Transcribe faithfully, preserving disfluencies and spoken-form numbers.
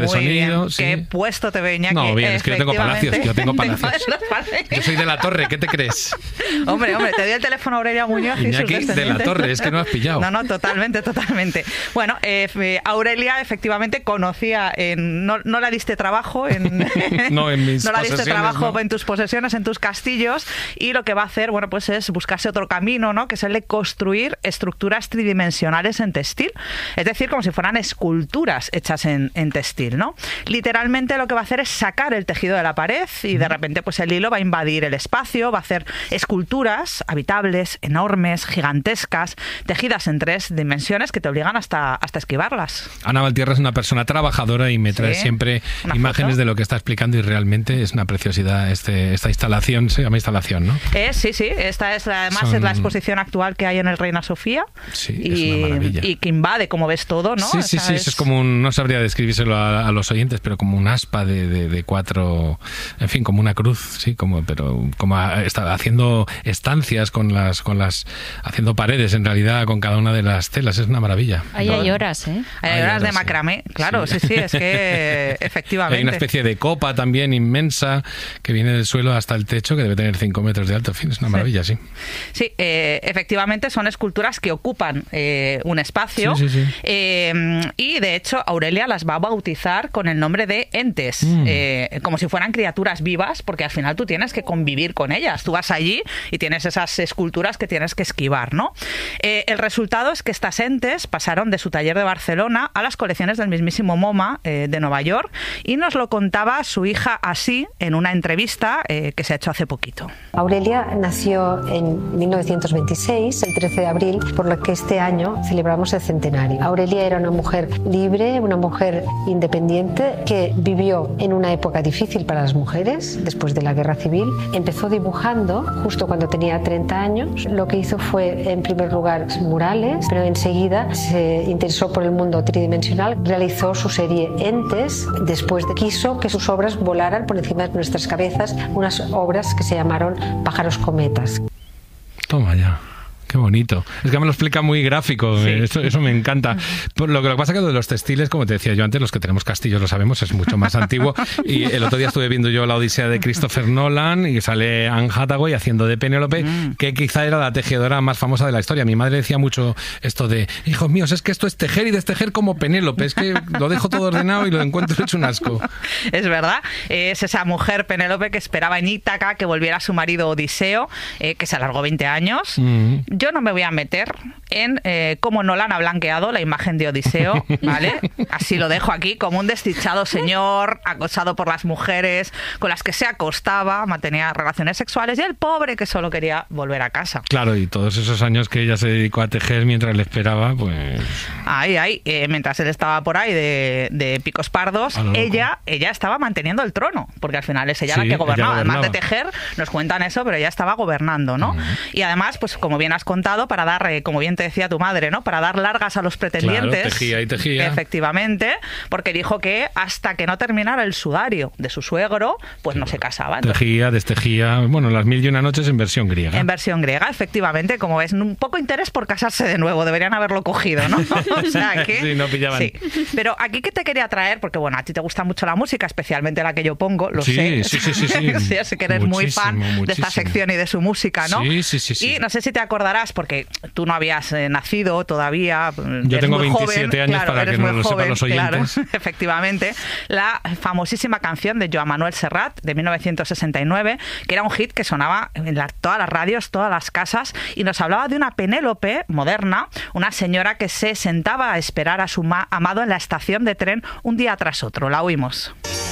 de Muy sonido, bien. sí. ¿Qué puesto te veo, Iñaki? No, bien, es que yo tengo palacios, yo tengo palacios. Yo soy de la Torre, ¿qué te crees? Hombre, hombre, te doy el teléfono a Aurelia Muñoz y sus Iñaki descendientes. de la Torre, es que no has pillado. No, no, totalmente, totalmente. Bueno, eh, Aurelia efectivamente conocía, en, no, no la diste trabajo en... no, en mis no la diste posesiones, trabajo no. en tus posesiones, en tus castillos, y lo que va a hacer, bueno, pues es buscarse otro camino, ¿no? Que es el de construir estructuras tridimensionales en textil. Es decir, como si fueran esculturas hechas en, en textil, ¿no? Literalmente lo que va a hacer es sacar el tejido de la pared y de repente pues el hilo va a invadir el espacio, va a hacer esculturas habitables, enormes, gigantescas, tejidas en tres dimensiones que te obligan hasta, hasta esquivarlas. Ana Valtierra es una persona trabajadora y me trae Sí, siempre una imágenes foto. de lo que está explicando y realmente es una preciosidad este, esta instalación, se llama instalación, ¿no? Eh, sí, sí, esta es la- además Son- es la exposición actual que hay en el Reina Sofía. Sí, y, es una maravilla. y que invade, como ves, todo, ¿no? Sí, sí, Esa sí, eso es como un, no sabría describírselo a, a los oyentes, pero como un aspa de, de, de cuatro, en fin, como una cruz, sí, como, pero como a- está haciendo estancias con las, con las, haciendo paredes en realidad con cada una de las telas, es una maravilla. Ahí hay horas, ¿eh? Hay Hay horas de horas, sí. macramé, claro, sí, Sí. sí, es que efectivamente. Hay una especie de copa también inmensa que viene del suelo hasta el techo, que debe tener cinco metros de alto, en fin, es una maravilla, sí. Sí, eh, efectivamente son esculturas que ocupan eh, un espacio Sí, sí, sí. eh, y de hecho Aurelia las va a bautizar con el nombre de entes, Mm. eh, como si fueran criaturas vivas, porque al final tú tienes que convivir con ellas. Tú vas allí y tienes esas esculturas que tienes que esquivar, ¿no? Eh, el resultado es que estas entes pasaron de su taller de Barcelona a las colecciones del mismísimo MoMA eh, de Nueva York y nos lo contaba su hija así en una entrevista eh, que se ha hecho hace poquito. Aurelia nació en mil novecientos veintiséis, el trece de abril, por lo que este año celebramos el centenario. Aurelia era una mujer libre, una mujer independiente que vivió en una época difícil para las mujeres, después de la guerra civil. Empezó dibujando justo cuando tenía treinta años. Lo que hizo fue, en primer lugar, murales, pero enseguida se interesó por el mundo tridimensional. Realizó su serie Entes. Después de quiso que sus obras volaran por encima de nuestras cabezas, unas obras que se llamaron Pájaros Cometas. Toma ya. Qué bonito. Es que me lo explica muy gráfico. Sí. Eso, eso me encanta. Por lo que lo que pasa es que lo de los textiles, como te decía yo antes, los que tenemos castillos lo sabemos, es mucho más antiguo. Y el otro día estuve viendo yo la Odisea de Christopher Nolan y sale Anne Hathaway haciendo de Penélope, mm. que quizá era la tejedora más famosa de la historia. Mi madre decía mucho esto de, hijos míos, es que esto es tejer y destejer como Penélope. Es que lo dejo todo ordenado y lo encuentro hecho un asco. Es verdad. Es esa mujer, Penélope, que esperaba en Ítaca que volviera su marido Odiseo, eh, que se alargó veinte años. Mm. Yo no me voy a meter en eh, cómo Nolan ha blanqueado la imagen de Odiseo, ¿vale? Así lo dejo aquí, como un desdichado señor acosado por las mujeres con las que se acostaba, mantenía relaciones sexuales, y el pobre que solo quería volver a casa. Claro, y todos esos años que ella se dedicó a tejer mientras le esperaba, pues... Ahí, ahí, eh, mientras él estaba por ahí de, de picos pardos, ella, ella estaba manteniendo el trono, porque al final es ella sí, la que gobernaba. Además de tejer, nos cuentan eso, pero ella estaba gobernando, ¿no? Uh-huh. Y además, pues como bien has contado, para dar, eh, como bien te decía tu madre, ¿no? Para dar largas a los pretendientes. Claro, tejía y tejía. Efectivamente, porque dijo que hasta que no terminara el sudario de su suegro, pues no se casaba. Entonces, tejía, destejía, bueno, las mil y una noches en versión griega. En versión griega, efectivamente, como ves, un poco interés por casarse de nuevo, deberían haberlo cogido, ¿no? O sea, que... sí, no pillaban. Sí. Pero aquí que te quería traer, porque bueno, a ti te gusta mucho la música, especialmente la que yo pongo, lo sí, sé. Sí, sí, sí, sí. sí, sé que eres muy fan muchísimo. de esta sección y de su música, ¿no? Sí, sí, sí, sí. Y no sé si te acordarás, porque tú no habías eh, nacido todavía. Yo tengo veintisiete joven, años, claro, para que no lo sepan los oyentes. Claro, efectivamente. La famosísima canción de Joan Manuel Serrat, de mil novecientos sesenta y nueve, que era un hit que sonaba en la, todas las radios, todas las casas, y nos hablaba de una Penélope moderna, una señora que se sentaba a esperar a su ma- amado en la estación de tren un día tras otro. La oímos.